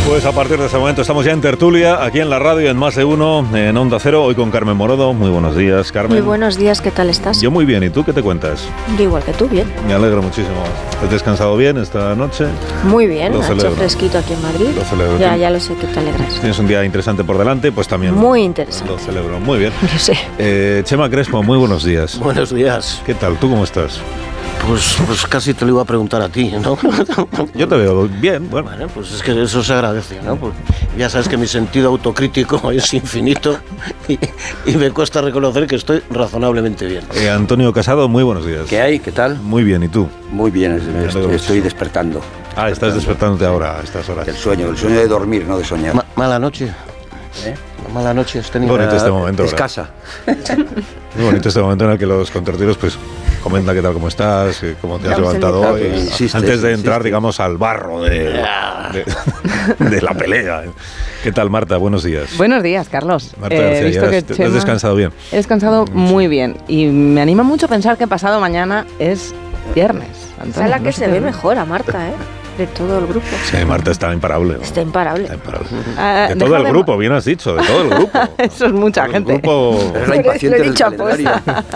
Pues a partir de ese momento estamos ya en tertulia, aquí en la radio, en Más de Uno, en Onda Cero, hoy con Carmen Morodo. Muy buenos días, Carmen. Muy buenos días, ¿qué tal estás? Yo muy bien, ¿y tú qué te cuentas? Yo igual que tú, bien. Me alegro muchísimo. ¿Has descansado bien esta noche? Muy bien, Lo ha celebro. hecho fresquito aquí en Madrid. Lo celebro. Ya lo sé que te alegras. Tienes un día interesante por delante, pues también. Muy interesante. Lo celebro, muy bien. Yo sé. Chema Crespo, muy buenos días. Buenos días. ¿Qué tal? ¿Tú cómo estás? Pues casi te lo iba a preguntar a ti, ¿no? Yo te veo bien, bueno. Bueno, pues es que eso se agradece, ¿no? Porque ya sabes que mi sentido autocrítico es infinito y me cuesta reconocer que estoy razonablemente bien. Antonio Casado, muy buenos días. ¿Qué hay? ¿Qué tal? Muy bien, ¿y tú? Muy bien, alegro estoy despertando. Estás despertándote ahora a estas horas. El sueño de dormir, no de soñar. Mala noche. ¿Eh? Mala noche has tenido. Muy bonito este momento, ¿verdad? Escasa. Muy bonito este momento en el que los contertulios pues comentan qué tal, cómo estás, cómo te has levantado hoy, antes de entrar, digamos, al barro de la pelea. ¿Qué tal, Marta? Buenos días. Buenos días, Carlos. Marta García, ¿has descansado bien? He descansado muy bien y me anima mucho pensar que pasado mañana es viernes. Esa es la que se ve mejor a Marta, ¿eh? De todo el grupo. Sí, Marta está imparable, ¿no? Está imparable. De todo el grupo, bien has dicho, de todo el grupo. Eso es mucha gente. Es la impaciencia Lo he del dicho calendario.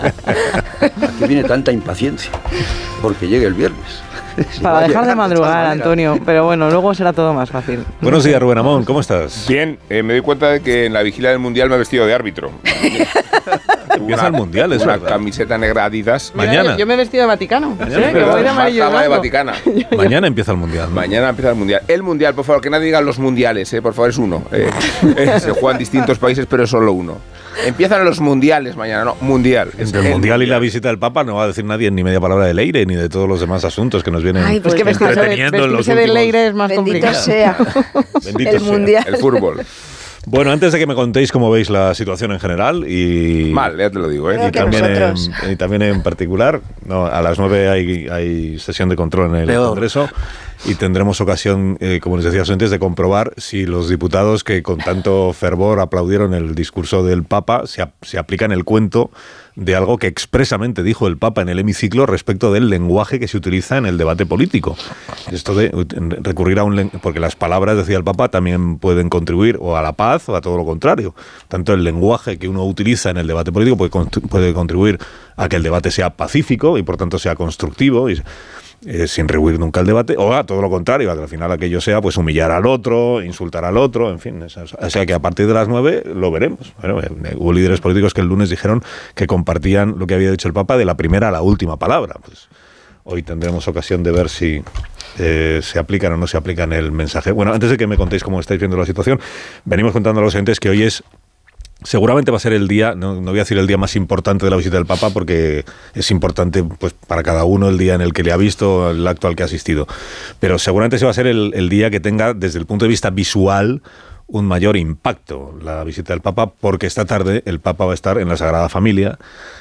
Aquí viene tanta impaciencia porque llegue el viernes. Para dejar de madrugar, Antonio, pero bueno, luego será todo más fácil. Buenos días, Rubén Amón, ¿cómo estás? Bien, me doy cuenta de que en la vigilia del Mundial me he vestido de árbitro. Empieza el Mundial, es una verdad. camiseta negra Adidas. Mañana. Yo me he vestido de Vaticano. Mañana, ¿sí? Que voy de amarillo y Marta va de blanco. Vaticana. Mañana empieza el Mundial, ¿no? Mañana empieza el Mundial. El Mundial, por favor, que nadie diga los mundiales, por favor, es uno. Se juegan en distintos países, pero es solo uno. Empiezan los mundiales mañana, no, mundial. Entre el Mundial y la visita del Papa no va a decir nadie ni media palabra de Leire ni de todos los demás asuntos que nos vienen Ay, Pues que entreteniendo en los vestirse de últimos... Leire es más Bendito complicado. sea. Bendito el sea. Mundial. El fútbol. Bueno, antes de que me contéis cómo veis la situación en general y... Mal, ya te lo digo, Creo Y que también, nosotros. y también en particular, no, a las 9 hay sesión de control en el Peor. Congreso y tendremos ocasión, como les decía antes, de comprobar si los diputados que con tanto fervor aplaudieron el discurso del Papa se aplican el cuento de algo que expresamente dijo el Papa en el hemiciclo respecto del lenguaje que se utiliza en el debate político. Esto de recurrir a un lenguaje, porque las palabras, decía el Papa, también pueden contribuir o a la paz o a todo lo contrario. Tanto el lenguaje que uno utiliza en el debate político puede contribuir a que el debate sea pacífico y por tanto sea constructivo y sin rehuir nunca el debate, o a todo lo contrario, a que al final aquello sea pues humillar al otro, insultar al otro, en fin. O sea que a partir de las 9 lo veremos. Bueno, hubo líderes políticos que el lunes dijeron que compartían lo que había dicho el Papa de la primera a la última palabra. Pues hoy tendremos ocasión de ver si se aplican o no se aplican el mensaje. Bueno, antes de que me contéis cómo estáis viendo la situación, venimos contando a los oyentes que hoy es... Seguramente va a ser el día, no voy a decir el día más importante de la visita del Papa porque es importante pues para cada uno el día en el que le ha visto, el acto al que ha asistido. Pero seguramente ese va a ser el día que tenga desde el punto de vista visual un mayor impacto la visita del Papa, porque esta tarde el Papa va a estar en la Sagrada Familia,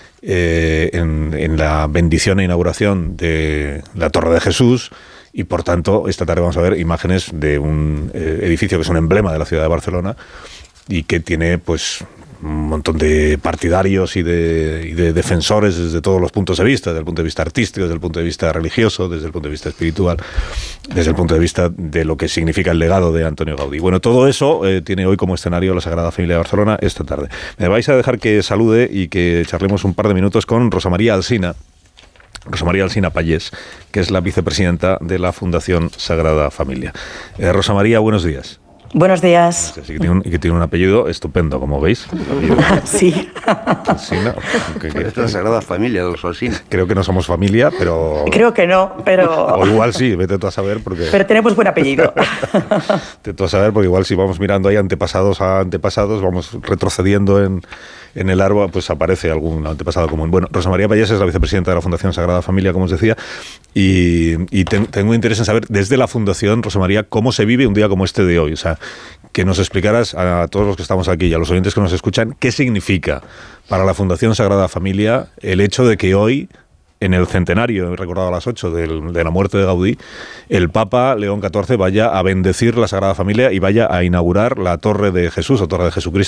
en la bendición e inauguración de la Torre de Jesús. Y por tanto, esta tarde vamos a ver imágenes de un edificio que es un emblema de la ciudad de Barcelona y que tiene pues un montón de partidarios y de defensores desde todos los puntos de vista, desde el punto de vista artístico, desde el punto de vista religioso, desde el punto de vista espiritual, desde el punto de vista de lo que significa el legado de Antonio Gaudí. Bueno, todo eso tiene hoy como escenario la Sagrada Familia de Barcelona esta tarde. Me vais a dejar que salude y que charlemos un par de minutos con Rosa María Alsina Pallés, que es la vicepresidenta de la Fundación Sagrada Familia. Rosa María, buenos días. Buenos días. Sí, que tiene un apellido estupendo, como veis. Sí. Alsina, Es la Sagrada Familia de los Alsina. creo que no somos familia, pero... Creo que no, pero... O igual sí, vete tú a saber porque... Pero tenemos buen apellido. Vete tú a saber porque igual si vamos mirando ahí antepasados a antepasados, vamos retrocediendo en el árbol, pues aparece algún antepasado común. Bueno, Rosa María Pallés es la vicepresidenta de la Fundación Sagrada Familia, como os decía, y tengo interés en saber desde la Fundación, Rosa María, cómo se vive un día como este de hoy. O sea, que nos explicaras a todos los que estamos aquí y a los oyentes que nos escuchan, qué significa para la Fundación Sagrada Familia el hecho de que hoy, en el centenario, he recordado a las 8 de la muerte de Gaudí, el Papa León XIV vaya a bendecir la Sagrada Familia y vaya a inaugurar la Torre de Jesús o Torre de Jesucristo